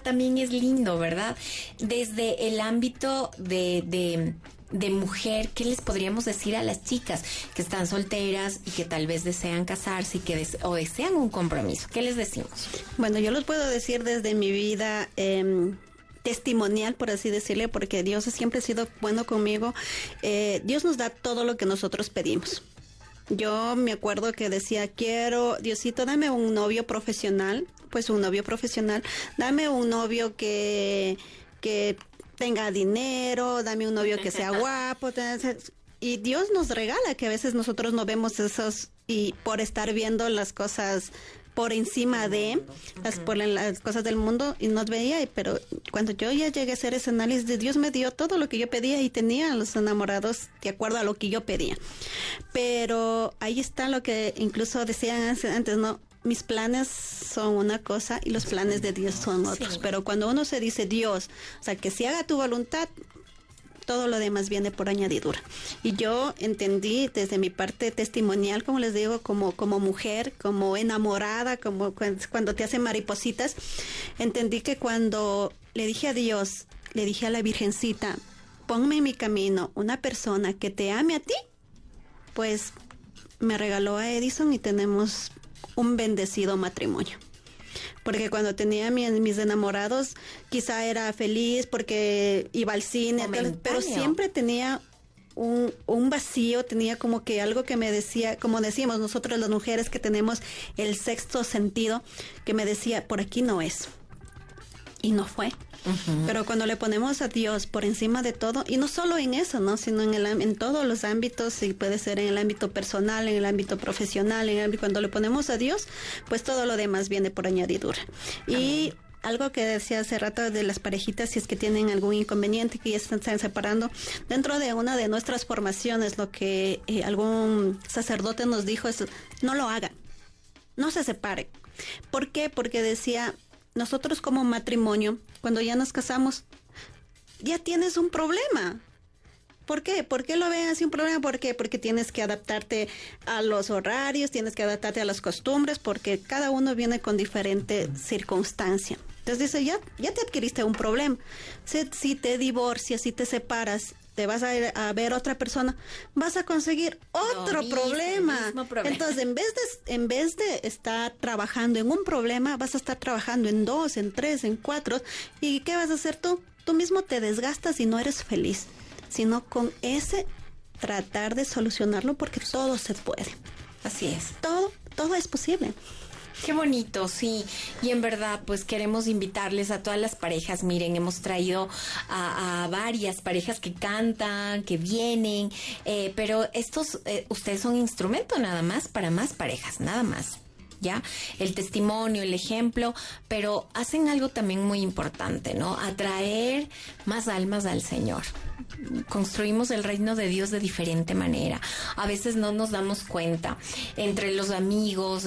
también es lindo, ¿verdad? Desde el ámbito de mujer, ¿qué les podríamos decir a las chicas que están solteras y que tal vez desean casarse y que o desean un compromiso? ¿Qué les decimos? Bueno, yo les puedo decir desde mi vida testimonial, por así decirle, porque Dios siempre ha sido bueno conmigo. Dios nos da todo lo que nosotros pedimos. Yo me acuerdo que decía, quiero, Diosito, dame un novio profesional, pues un novio profesional, dame un novio que tenga dinero, dame un novio que sea guapo, y Dios nos regala, que a veces nosotros no vemos esos, y por estar viendo las cosas por encima de las cosas del mundo, y nos veía, pero cuando yo ya llegué a hacer ese análisis de Dios, me dio todo lo que yo pedía y tenía a los enamorados de acuerdo a lo que yo pedía. Pero ahí está lo que incluso decían antes, ¿no? Mis planes son una cosa y los planes de Dios son otros. Sí. Pero cuando uno se dice Dios, o sea, que si haga tu voluntad, todo lo demás viene por añadidura. Y yo entendí desde mi parte testimonial, como les digo, como mujer, como enamorada, como cuando te hacen maripositas, entendí que cuando le dije a Dios, le dije a la Virgencita, ponme en mi camino una persona que te ame a ti, pues me regaló a Edison y tenemos un bendecido matrimonio. Porque cuando tenía mis enamorados, quizá era feliz porque iba al cine, pero siempre tenía un vacío, tenía como que algo que me decía, como decimos nosotros las mujeres que tenemos el sexto sentido, que me decía, por aquí no es. Y no fue. Uh-huh. Pero cuando le ponemos a Dios por encima de todo, y no solo en eso, ¿no? Sino en todos los ámbitos, y puede ser en el ámbito personal, en el ámbito profesional, cuando le ponemos a Dios, pues todo lo demás viene por añadidura. Uh-huh. Y algo que decía hace rato de las parejitas, si es que tienen algún inconveniente, que ya se están separando, dentro de una de nuestras formaciones, lo que algún sacerdote nos dijo es, no lo hagan, no se separen. ¿Por qué? Porque decía, nosotros como matrimonio, cuando ya nos casamos, ya tienes un problema. ¿Por qué? ¿Por qué lo ven así un problema? ¿Por qué? Porque tienes que adaptarte a los horarios, tienes que adaptarte a las costumbres, porque cada uno viene con diferente circunstancia. Entonces dice, ya te adquiriste un problema. Si te divorcias, si te separas, te vas a ir a ver otra persona, vas a conseguir otro problema. Entonces, en vez de estar trabajando en un problema, vas a estar trabajando en 2, en 3, en 4. ¿Y qué vas a hacer tú? Tú mismo te desgastas y no eres feliz, sino con ese tratar de solucionarlo, porque todo se puede. Así es. Todo es posible. Qué bonito, sí. Y en verdad, pues queremos invitarles a todas las parejas. Miren, hemos traído a varias parejas que cantan, que vienen, pero ustedes son instrumento nada más para más parejas, nada más. ¿Ya? El testimonio, el ejemplo, pero hacen algo también muy importante, ¿no? Atraer más almas al Señor. Construimos el reino de Dios de diferente manera. A veces no nos damos cuenta. Entre los amigos,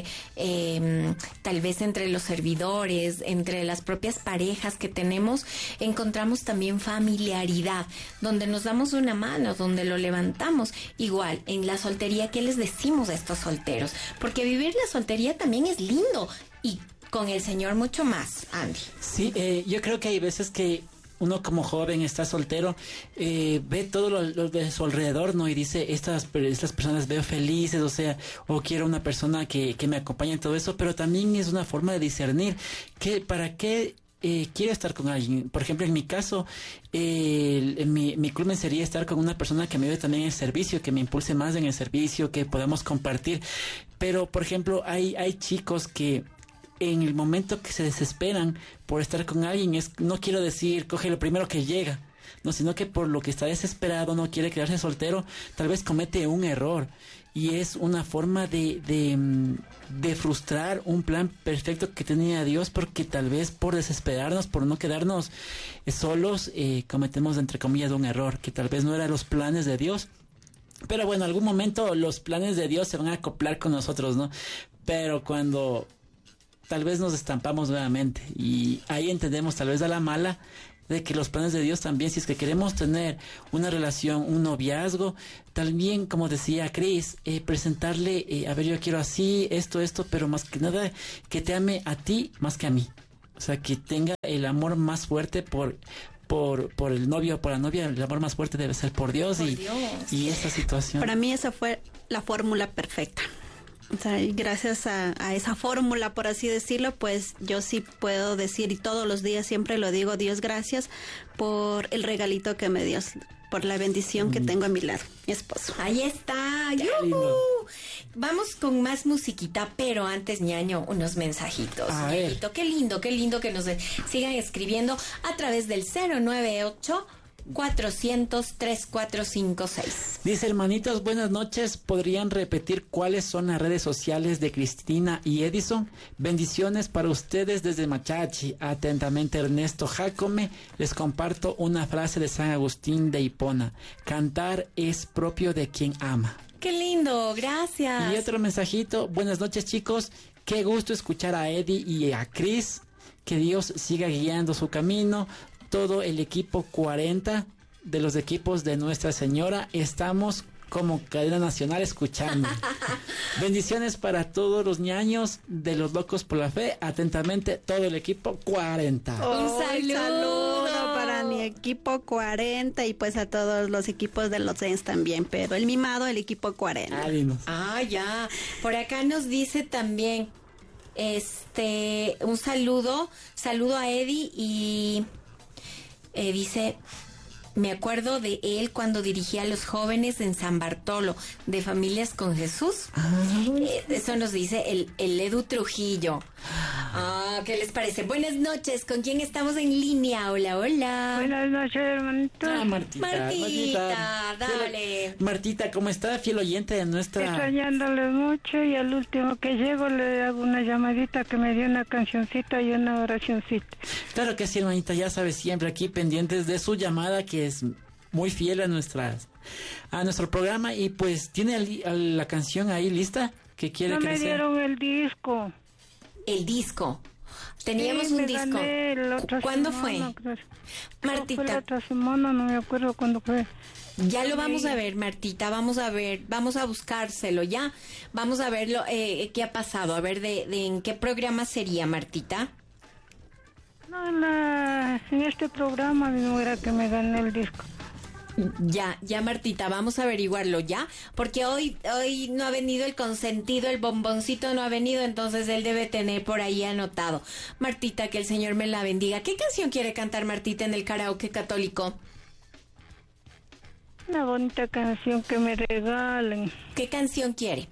tal vez entre los servidores, entre las propias parejas que tenemos, encontramos también familiaridad, donde nos damos una mano, donde lo levantamos. Igual, en la soltería, ¿qué les decimos a estos solteros? Porque vivir la soltería también es lindo, y con el Señor mucho más, Andy. Sí, yo creo que hay veces que uno como joven está soltero, ve todo lo de su alrededor, ¿no? Y dice, estas personas veo felices, o quiero una persona que me acompañe en todo eso, pero también es una forma de discernir para qué quiero estar con alguien. Por ejemplo, en mi caso, mi culmen sería estar con una persona que me ayude también en el servicio, que me impulse más en el servicio, que podamos compartir. Pero, por ejemplo, hay chicos que en el momento que se desesperan por estar con alguien, no quiero decir, coge lo primero que llega, no, sino que por lo que está desesperado, no quiere quedarse soltero, tal vez comete un error, y es una forma de frustrar un plan perfecto que tenía Dios, porque tal vez por desesperarnos, por no quedarnos solos, cometemos, entre comillas, un error, que tal vez no eran los planes de Dios. Pero bueno, en algún momento los planes de Dios se van a acoplar con nosotros, ¿no? Pero cuando tal vez nos estampamos nuevamente, y ahí entendemos, tal vez a la mala, de que los planes de Dios también, si es que queremos tener una relación, un noviazgo, también, como decía Cris, presentarle, a ver, yo quiero así, esto, pero más que nada, que te ame a ti más que a mí. O sea, que tenga el amor más fuerte por el novio, por la novia. El amor más fuerte debe ser por Dios, y esa situación. Para mí esa fue la fórmula perfecta. O sea, y gracias a esa fórmula, por así decirlo, pues yo sí puedo decir, y todos los días siempre lo digo, Dios, gracias por el regalito que me dio, por la bendición que tengo a mi lado, mi esposo. Ahí está. ¡Yuhu! Vamos con más musiquita, pero antes, ñaño, unos mensajitos. Ñañito, qué lindo que nos sigan escribiendo a través del 098 400-3456. Dice, hermanitos, buenas noches. ¿Podrían repetir cuáles son las redes sociales de Cristina y Edison? Bendiciones para ustedes desde Machachi. Atentamente, Ernesto Jacome. Les comparto una frase de San Agustín de Hipona: cantar es propio de quien ama. ¡Qué lindo! Gracias. Y otro mensajito. Buenas noches, chicos. Qué gusto escuchar a Eddie y a Cris. Que Dios siga guiando su camino. Todo el equipo 40 de los equipos de Nuestra Señora estamos como cadena nacional escuchando. Bendiciones para todos los ñaños de los Locos por la Fe. Atentamente, todo el equipo 40. Un saludo para mi equipo 40 y pues a todos los equipos de los Ents también, pero el mimado, el equipo 40. Ya. Por acá nos dice también un saludo a Eddie y dice: me acuerdo de él cuando dirigía a los jóvenes en San Bartolo, de Familias con Jesús. Eso nos dice el Edu Trujillo. ¿Qué les parece? Buenas noches, ¿con quién estamos en línea? Hola. Buenas noches, hermanito. Martita, dale. Martita, ¿cómo está? Fiel oyente de nuestra... Extrañándoles mucho, y al último que llego le hago una llamadita que me dio una cancioncita y una oracioncita. Claro que sí, hermanita, ya sabes, siempre aquí pendientes de su llamada, que es muy fiel a nuestro programa. Y pues, ¿tiene la canción ahí lista? ¿Que quiere no que me dieron el disco. El disco. Teníamos un disco. ¿Cuándo fue? Martita. Fue la otra semana, no me acuerdo cuándo fue. Ya lo vamos a ver, Martita, vamos a buscárselo, ya. Vamos a verlo, qué ha pasado, a ver de en qué programa sería, Martita. No, en este programa mismo era que me gané el disco. Ya, Martita, vamos a averiguarlo ya, porque hoy no ha venido el consentido, el bomboncito no ha venido, entonces él debe tener por ahí anotado. Martita, que el Señor me la bendiga. ¿Qué canción quiere cantar Martita en el karaoke católico? Una bonita canción que me regalen. ¿Qué canción quiere?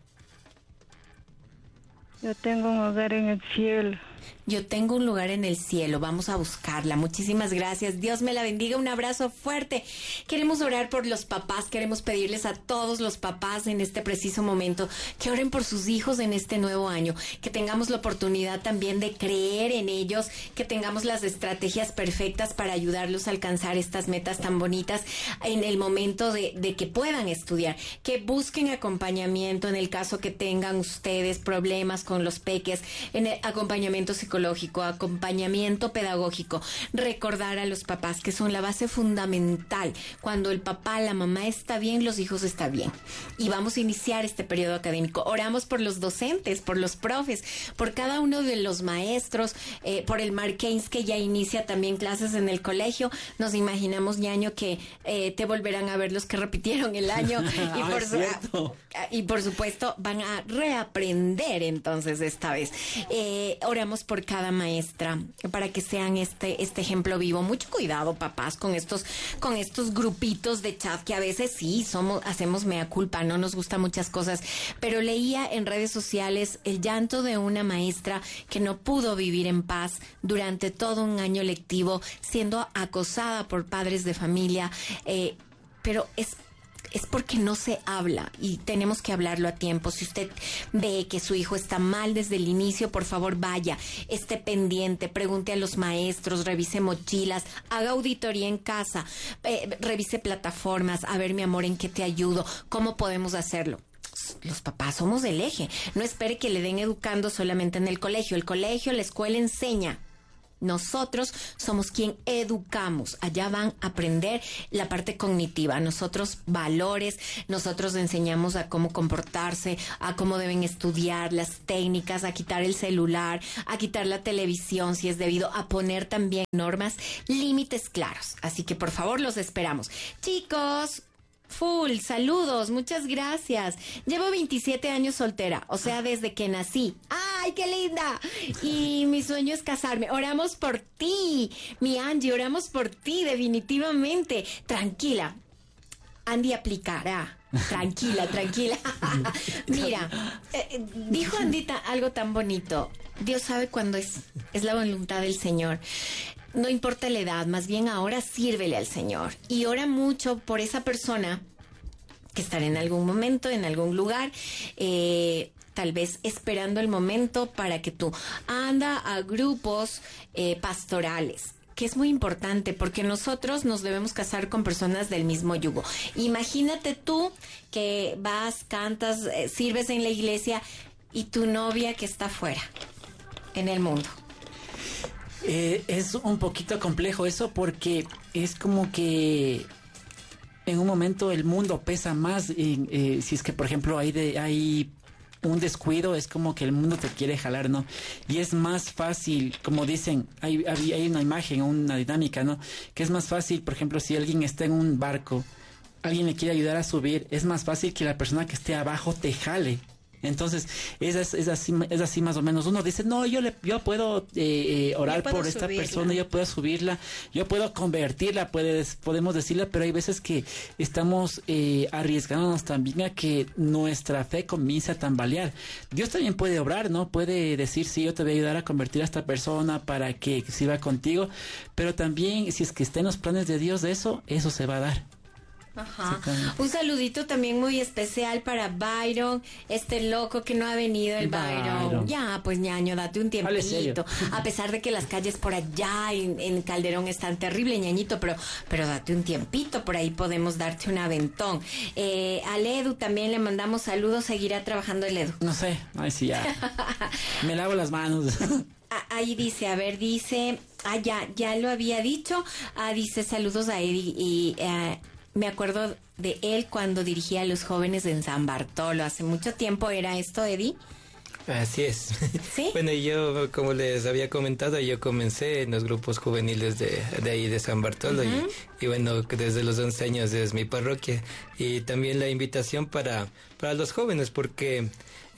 Yo tengo un hogar en el cielo. Yo tengo un lugar en el cielo, vamos a buscarla. Muchísimas gracias, Dios me la bendiga, un abrazo fuerte. Queremos orar por los papás, queremos pedirles a todos los papás en este preciso momento que oren por sus hijos en este nuevo año, que tengamos la oportunidad también de creer en ellos, que tengamos las estrategias perfectas para ayudarlos a alcanzar estas metas tan bonitas en el momento de que puedan estudiar, que busquen acompañamiento en el caso que tengan ustedes problemas con los peques, en el acompañamiento psicológico, acompañamiento pedagógico. Recordar a los papás que son la base fundamental. Cuando el papá, la mamá está bien, los hijos están bien. Y vamos a iniciar este periodo académico. Oramos por los docentes, por los profes, por cada uno de los maestros, por el Marqués que ya inicia también clases en el colegio. Nos imaginamos, ñaño, que te volverán a ver los que repitieron el año y por supuesto van a reaprender entonces esta vez. Oramos por cada maestra para que sean este ejemplo vivo. Mucho cuidado, papás, con estos grupitos de chat que a veces sí hacemos mea culpa, no nos gustan muchas cosas, pero leía en redes sociales el llanto de una maestra que no pudo vivir en paz durante todo un año lectivo, siendo acosada por padres de familia, pero es porque no se habla y tenemos que hablarlo a tiempo. Si usted ve que su hijo está mal desde el inicio, por favor vaya, esté pendiente, pregunte a los maestros, revise mochilas, haga auditoría en casa, revise plataformas, a ver, mi amor, ¿en qué te ayudo? ¿Cómo podemos hacerlo? Los papás somos el eje. No espere que le den educando solamente en el colegio. El colegio, la escuela enseña. Nosotros somos quien educamos. Allá van a aprender la parte cognitiva. Nosotros valores, nosotros enseñamos a cómo comportarse, a cómo deben estudiar, las técnicas, a quitar el celular, a quitar la televisión si es debido, a poner también normas, límites claros. Así que por favor los esperamos. Chicos, full, saludos, muchas gracias. Llevo 27 años soltera, o sea, desde que nací. ¡Ay, qué linda! Y mi sueño es casarme. Oramos por ti, mi Angie, oramos por ti, definitivamente. Tranquila, Andy aplicará. Tranquila, tranquila. Mira, dijo Andita algo tan bonito. Dios sabe cuándo es la voluntad del Señor. No importa la edad, más bien ahora sírvele al Señor. Y ora mucho por esa persona que estará en algún momento, en algún lugar, tal vez esperando el momento para que tú anda a grupos pastorales, que es muy importante porque nosotros nos debemos casar con personas del mismo yugo. Imagínate tú que vas, cantas, sirves en la iglesia y tu novia que está afuera, en el mundo. Es un poquito complejo eso porque es como que en un momento el mundo pesa más. Si es que, por ejemplo, hay un descuido, es como que el mundo te quiere jalar, ¿no? Y es más fácil, como dicen, hay una imagen, una dinámica, ¿no? Que es más fácil, por ejemplo, si alguien está en un barco, alguien le quiere ayudar a subir, es más fácil que la persona que esté abajo te jale. Entonces, es así más o menos. Uno dice, no, yo puedo orar por esta persona, yo puedo subirla, yo puedo convertirla, podemos decirla, pero hay veces que estamos arriesgándonos también a que nuestra fe comience a tambalear. Dios también puede obrar, ¿no? Puede decir, sí, yo te voy a ayudar a convertir a esta persona para que sirva contigo, pero también, si es que está en los planes de Dios, eso se va a dar. Ajá. Un saludito también muy especial para Byron, este loco que no ha venido, el Byron. Ya, pues ñaño, date un tiempito. A pesar de que las calles por allá en Calderón están terrible, ñañito, pero date un tiempito, por ahí podemos darte un aventón. Al Edu también le mandamos saludos, seguirá trabajando el Edu. No sé, ay sí, ya. Me lavo las manos. Ahí dice, ya lo había dicho. Dice saludos a Eddie y me acuerdo de él cuando dirigía a los jóvenes en San Bartolo. Hace mucho tiempo era esto, Eddie. Así es. ¿Sí? Bueno, yo, como les había comentado, yo comencé en los grupos juveniles de ahí de San Bartolo. Uh-huh. y bueno, desde los 11 años es mi parroquia. Y también la invitación para los jóvenes, porque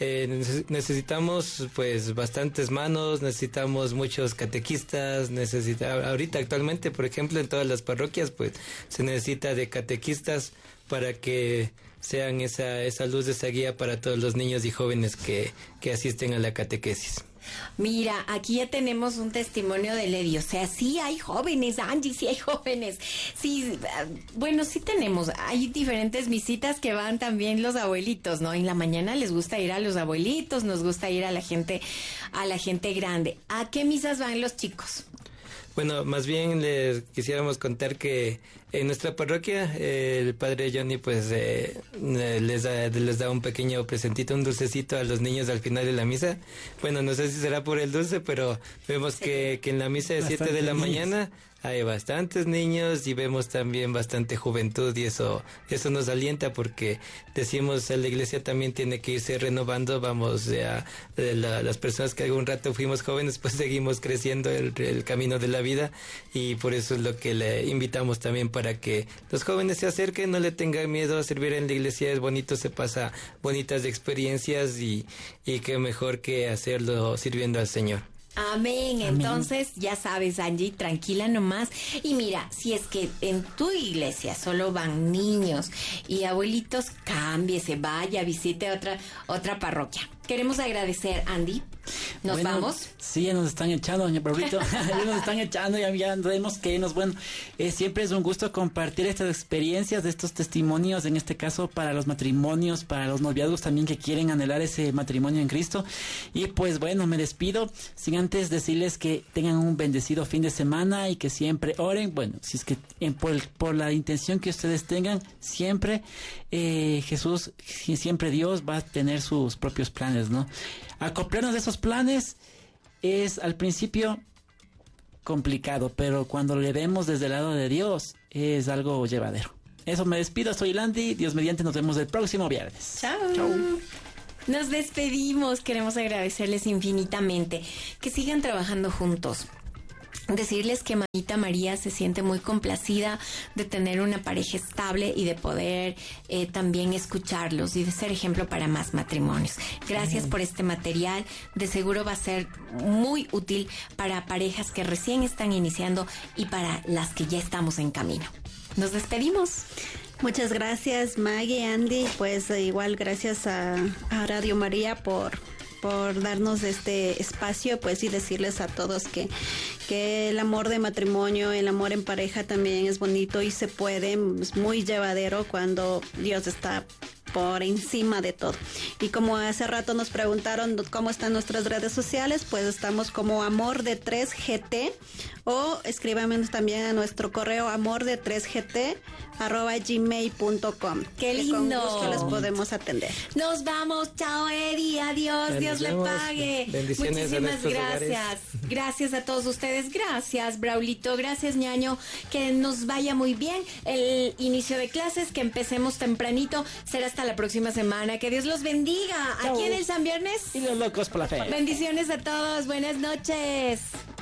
necesitamos pues bastantes manos, necesitamos muchos catequistas, ahorita actualmente, por ejemplo, en todas las parroquias pues se necesita de catequistas para que sean esa luz, esa guía para todos los niños y jóvenes que asisten a la catequesis. Mira, aquí ya tenemos un testimonio de Lady. O sea, sí hay jóvenes, Angie, sí hay jóvenes. Sí, bueno, sí tenemos. Hay diferentes visitas que van también los abuelitos, ¿no? En la mañana les gusta ir a los abuelitos, nos gusta ir a la gente grande. ¿A qué misas van los chicos? Bueno, más bien les quisiéramos contar que en nuestra parroquia el padre Johnny pues les da un pequeño presentito, un dulcecito a los niños al final de la misa. Bueno, no sé si será por el dulce, pero vemos que en la misa de 7 de la mañana hay bastantes niños y vemos también bastante juventud, y eso nos alienta, porque decimos la iglesia también tiene que irse renovando. Vamos, las personas que algún rato fuimos jóvenes pues seguimos creciendo el camino de la vida, y por eso es lo que le invitamos también, para que los jóvenes se acerquen, no le tengan miedo a servir en la iglesia. Es bonito, se pasa bonitas experiencias y qué mejor que hacerlo sirviendo al Señor. Amén. Entonces, ya sabes, Angie, tranquila nomás. Y mira, si es que en tu iglesia solo van niños y abuelitos, cámbiese, vaya, visite otra parroquia. Queremos agradecer, Andy. ¿Nos vamos? Sí, ya nos están echando, doña Pablito. Ya nos están echando, ya tenemos que irnos. Bueno, siempre es un gusto compartir estas experiencias, de estos testimonios, en este caso para los matrimonios, para los noviazgos también que quieren anhelar ese matrimonio en Cristo. Y pues bueno, me despido sin antes decirles que tengan un bendecido fin de semana y que siempre oren. Bueno, si es que por la intención que ustedes tengan, siempre Jesús, siempre Dios va a tener sus propios planes, ¿no? Acoplarnos de esos planes es al principio complicado, pero cuando le vemos desde el lado de Dios, es algo llevadero. Eso, me despido, soy Landy, Dios mediante, nos vemos el próximo viernes. Chao. Nos despedimos, queremos agradecerles infinitamente que sigan trabajando juntos. Decirles que Mamita María se siente muy complacida de tener una pareja estable y de poder también escucharlos y de ser ejemplo para más matrimonios. Gracias por este material, de seguro va a ser muy útil para parejas que recién están iniciando y para las que ya estamos en camino. Nos despedimos. Muchas gracias, Maggie, Andy. Pues igual gracias a Radio María por darnos este espacio, pues, y decirles a todos que el amor de matrimonio, el amor en pareja también es bonito y se puede, es muy llevadero cuando Dios está por encima de todo. Y como hace rato nos preguntaron cómo están nuestras redes sociales, pues estamos como Amor de 3GT, o escríbanos también a nuestro correo amorde3gt@gmail.com. ¡Qué lindo! Con gusto les podemos atender. Nos vamos, chao Eddie, adiós, Dios le pague. Bendiciones. Muchísimas gracias. Gracias a todos ustedes, gracias Braulito, gracias Ñaño, que nos vaya muy bien el inicio de clases, que empecemos tempranito, será hasta la próxima semana, que Dios los bendiga. Chao. Aquí en el San Viernes. Y los locos por la fe. Bendiciones a todos, buenas noches.